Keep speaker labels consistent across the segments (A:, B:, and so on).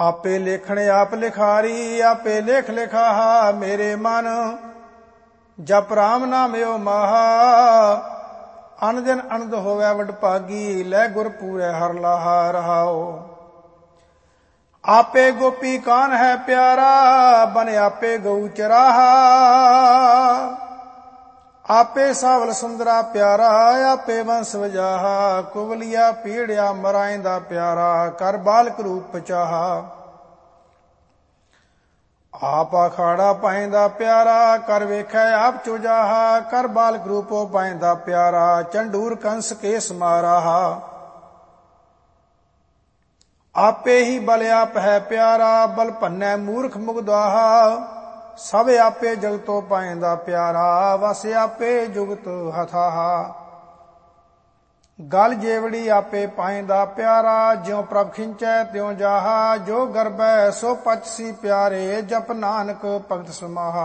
A: आपे लेखण आप लिखारी, आपे लेख लिखाहा मेरे मन। जप राम नाम यो माहा, अन दिन अनंद होवै वडभागी। लै गुर पूरै हर लाहा रहाओ। आपे गोपी कान है प्यारा, बन आपे गऊ चराहा। आपे सावल सुंदरा प्यारा, आपे वंश वजाहा। कुवलिया पीड़िया मराइंदा प्यारा, कर बालक रूप चाहा। आप अखाड़ा पाइंदा प्यारा, कर वेखै आप चुजाहा। कर बालक रूपो पाइंदा प्यारा, चंडूर कंस केस माराहा। आपे ही बल आप है प्यारा, बल भन्नै मूर्ख मुगदाहा। सब आपे जगतो पाइंदा प्यारा, वस आपे जुगत हथाहा। गल जेवड़ी आपे पाइंदा प्यारा, ज्यों प्रभ खिंचै त्यों जाहा। जो गर्भै सो पचसी प्यारे, जप नानक भगत समाहा।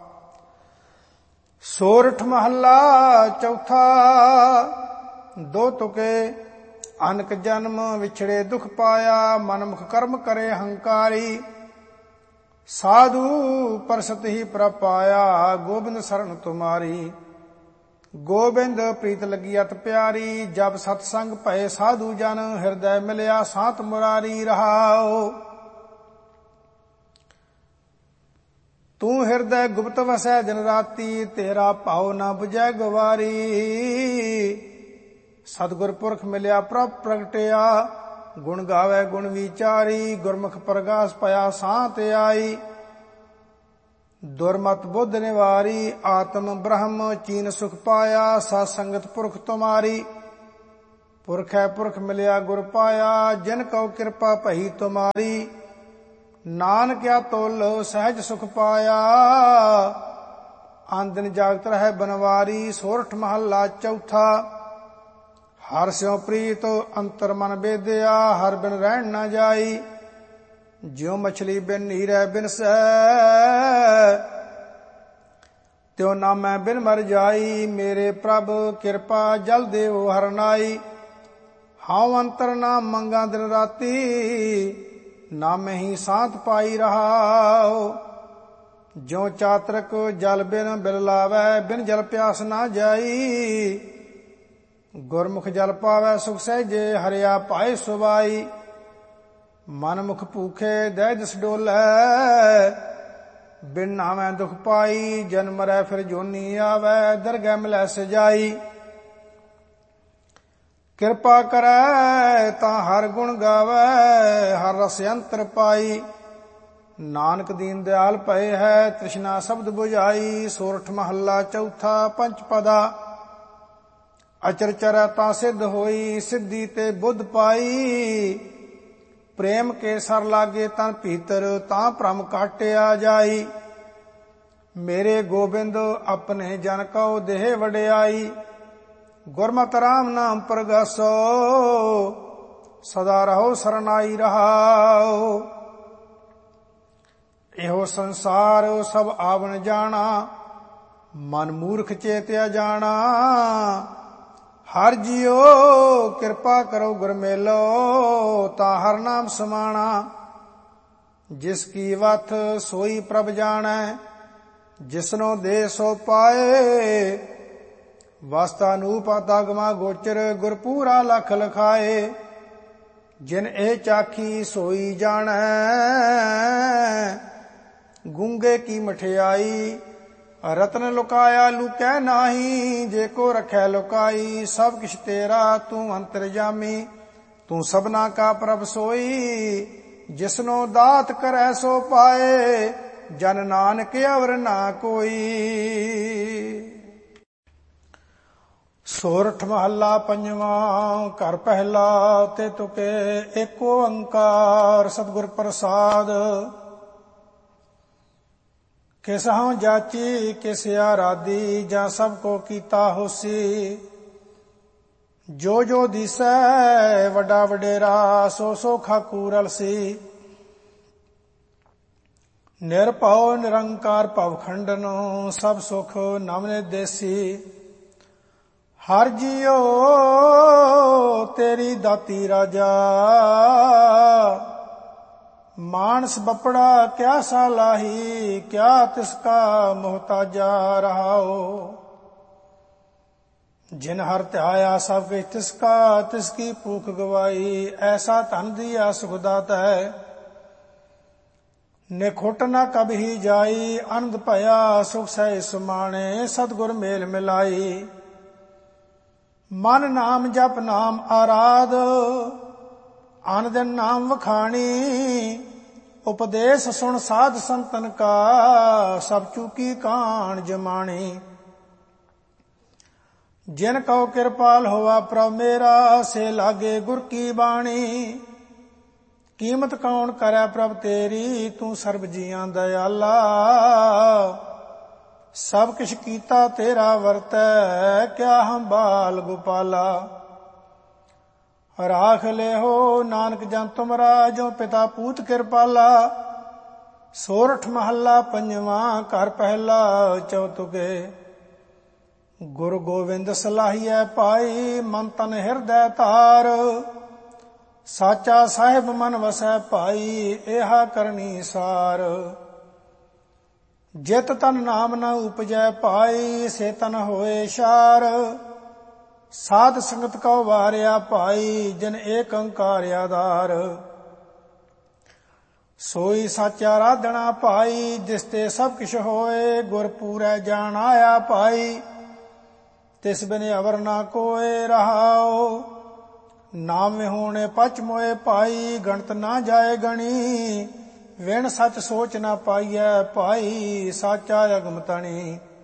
A: सोरठ महला चौथा। दो तुके अनक जन्म विछड़े दुख पाया। मनमुख कर्म करे हंकारी, साधु परसत ही प्रभ पाया। गोबिंद शरण तुम्हारी, गोबिंद प्रीत लगी अत प्यारी। जब सतसंग भय साधु जन, हृदय मिलिया सात मुरारी रहाओ। तू हृदय गुप्त वसै दिन राती, तेरा भाव न बुझै गवारी। सतगुर पुरख मिलिया प्रभ प्रगटिया, गुण गावे गुण विचारी। गुरमुख प्रगास पया सांत आई, दुर्मत बुद्ध निवारी। आत्म ब्रह्म चीन सुख पाया, सत संगत पुरख तुम्हारी। पुरख है पुरख मिलिया गुर पाया, जिन कौ कृपा भई तुम्हारी। नानक क्या तोल सहज सुख पाया, आन दिन जागत रहे बनवारी। सोरठ महला चौथा। हर स्यों प्रीत अंतर मन बेदया, हर बिन रहन न जाई। ज्यों मछली बिन नीरै बिन सै, त्यों नामै बिन मर जाई। मेरे प्रभ कृपा जल देव हरनाई। हाउ अंतर नाम मंगा दिन राती, नाम ही सांत पाई रहाओ। ज्यों चातरक जल बिन बिल लावै, बिन जल प्यास ना जाई। गुरमुख जल पावै सुख सहजे, हरिया पाए सुबाई। मन मुख भूखे दह दिस डोलै, बिन नामै दुख पाई। जन्म मरै फिर जोनी आवै, दरगह मिलै सजाई। कृपा करै तां हर गुण गावै, हर रस अंतर पाई। नानक दीन दयाल भये है, तृष्णा शब्द बुझाई। सोरठ महला चौथा। पंच पदा। अचर चरै तां सिद्ध होई, सिद्धि ते बुद्ध पाई। प्रेम के सर लागे तन भीतर, तां भ्रम काटिया जाई। मेरे गोबिंद अपने जन कौ देह वडियाई। गुरमत राम नाम प्रगासो, सदा रहो सरनाई रहाओ। एहो संसार सब आवण जाना, मन मूर्ख चेत्या जाना। हर जियो कृपा करो गुर मेलो, ता हर नाम समाना। जिसकी वथ सोई प्रभ जानै, जिसनो दे सो पाए। वस्तानूप दागमा गोचर, गुर पूरा लख लखाए। जिन ए चाखी सोई जानै, गूंगे की मठियाई। रतन लुकाया लुकै नाही, जेको रखै लुकाई। सब किछ तेरा तू अंतरजामी, तू सबना का प्रभ सोई। जिसनो दात करै सो पाए, जन नानक अवर ना कोई। सोरठ महला पंजवा। घर पहला। ते तुके एको ओंकार, सतगुर प्रसाद। किसहु जाची किस आराधी, जा सबको कीता होसी। जो जो दिसै वड्डा वडेरा, सो सो खाकूर अलसी। निरभਉ निरंकार भव खंडन, सब सुख नव निर्देसी। हर जियो तेरी दाती राजा, मानस बपड़ा क्या सालाही, क्या तिसका मोहताजा रहाओ। जिन हर ध्याया सब के तिसका, तिसकी भूख गवाई। ऐसा धन दिया सुखदात है, निखुट न कभी जाई। आनंद भया सुख सह सुमाने, सतगुर मेल मिलाई। मन नाम जप नाम आराध, आन दिन नाम वखाणी। उपदेश सुन साध संतन का, सब चूकी कान जमाणी। जिन कहो कृपाल होवा प्रभ मेरा, से लागे गुर की बाणी। कीमत कौन करे प्रभ तेरी, तू सर्ब जियां दयाला। सब किश कीता तेरा वरतै, क्या हम बाल गोपाला। राख ले हो नानक जन तुमरा, जो पिता पूत कृपाला। सोरठ महला पंजवा, घर पहला चौतुके। गुरु गोविंद सलाहिया पाई, मन तन हृदय तार। साचा साहिब मन वसै पाई, एहा करनी सार। जित तन नाम न उपजै पाई, से तन होए शार। साध संगत को वारिया पाई, जिन एक अंकार आधार। सोई साचा राधना पाई, जिसते सब किश होए। गुर पूरै जान आया पाई, तिस बिन अवर ना कोय रहाओ। नाम होने पच मोए पाई, गणत ना जाए गणी। विण सच सोच ना पाइयै पाई, साचा अगम तणी।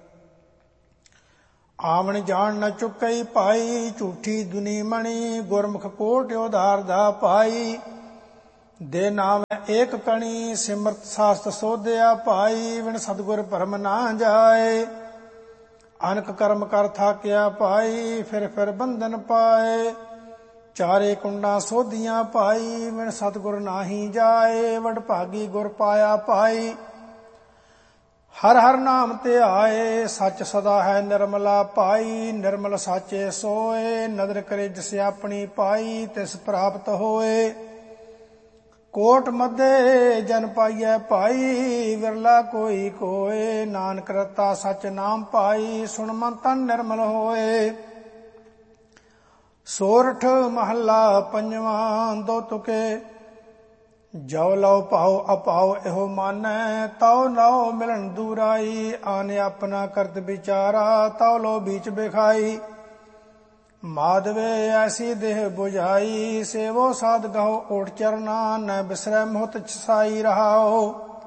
A: आवन जान न चुकई पाई, झूठी दुनी मणि। गुरमुख कोट उधार दा पाई, दे नाम एक कणी। सिमरत शास्त्र सोध्या पाई, विण सतगुर भरम ना जाए। अनक कर्म कर थाक्या पाई, फिर बंधन पाए। चारे कुंडा सोधियां पाई, विण सतगुर नाही जाए। वड भागी गुर पाया पाई, हर हर नाम ते आए। सच सदा है निर्मला पाई, निर्मल साचे सोए। नदर करे जिस अपनी पाई, तिस प्राप्त होए। कोट मध्य जन पाइयै पाई, विरला कोई कोय। नानक रता सच नाम पाई, सुन मन तन निर्मल होए। सोरठ महला पंजवा, दो तुके। जो लो पाओ अपाओ एहो मानै, ताओ नाओ मिलन दूराई। आने अपना करत विचारा, ताओ लो बीच बिखाई। माधवे ऐसी देह बुझाई, सेवो साध गहो ओठ चरना। न बिसरै मोहत छसाई रहाओ।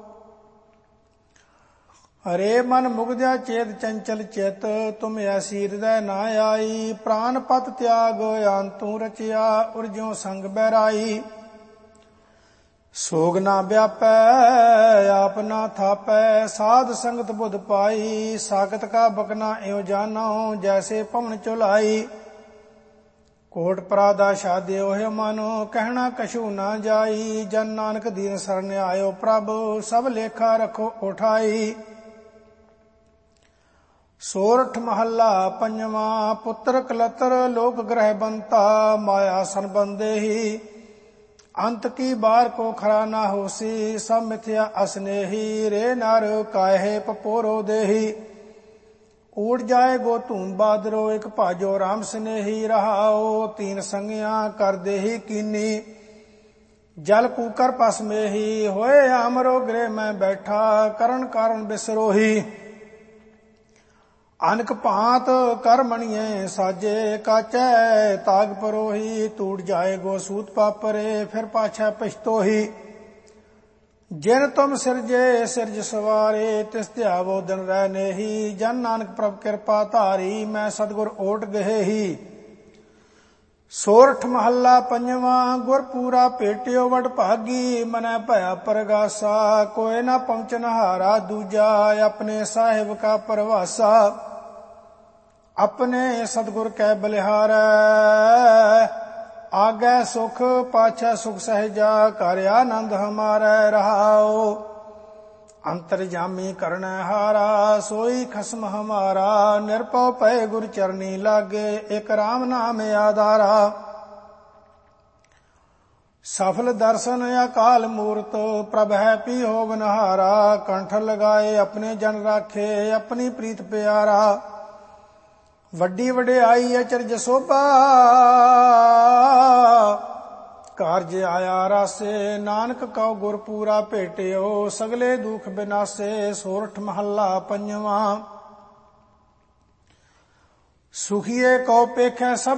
A: हरे मन मुग्ध्या चेत चंचल चित, तुम ऐसी हृदय न आई। प्राण पत त्याग आंतू रचिया, उर्ज्यों संग बैराई। सोग ना व्यापै आप ना थापै, साध संगत बुध पाई। सागत का बकना एव जानो, जैसे पवन चुलाई। कोट पराधा शादे ओह मानो, कहना कछु ना जाई। जन नानक दीन सरन आयो प्रभु, सब लेखा रखो उठाई। सोरठ महला पंजवा, पुत्र कलतर लोक ग्रह बनता। माया सन बंदेही, अंत की बार को खरा ना होसी। सब मिथ्या असनेही, रे नर काहे पपोरो देही। उड़ जाए गो धूम बादरो, एक भाजो राम स्नेही। रहाओ तीन संगिया कर देही कीनी, जल कूकर पस मेही। होए आमरो गृह में बैठा, करण कारण बिसरोही। अनक भांत कर मणिये साजे, काचै ताग परोही। टूट जाए गो सूत पापरे, फिर पाछै पछतोही। जिन तुम सिरजे सिरज सवारे, तिस ध्यावो दिन रह नेही। जन नानक प्रभ कृपा धारी, मैं सतगुर ओट गहेही। सोरठ महला पंजवा, गुर पूरा भेटियो वड भागी। मनै भया परगासा, कोय ना पहुंचन हारा दूजा। अपने साहिब का परवासा, अपने सतगुर कै बलिहारै। आगे सुख पाछै सुख सहजा, कर आनंद हमारै। रहाओ अंतर्जामी करन हारा, सोई खसम हमारा। निरपौ पै गुर चरनी लागे, एक राम नाम आधारा। ਸਫਲ ਦਰਸ਼ਨ ਅਕਾਲ ਮੂਰਤ, ਪ੍ਰਭ ਹੈ ਪੀ ਹੋਵਨਹਾਰਾ। ਕੰਠ ਲਗਾਏ ਆਪਣੇ ਜਨ ਰਾਖੇ, ਆਪਣੀ ਪ੍ਰੀਤ ਪਿਆਰਾ। ਵੱਡੀ ਵਡਿਆਈ ਅਚਰਜ ਸੋਭਾ, ਕਾਰਜ ਆਇਆ ਰਾਸੇ। ਨਾਨਕ ਕਉ ਗੁਰ ਪੂਰਾ ਭੇਟਿਓ, ਸਗਲੇ ਦੁਖ ਬਿਨਾਸੇ। ਸੋਰਠ ਮਹੱਲਾ ਪੰਜਵਾਂ। ਸੁਖੀਏ ਕਉ ਪੇਖੈ ਸਭ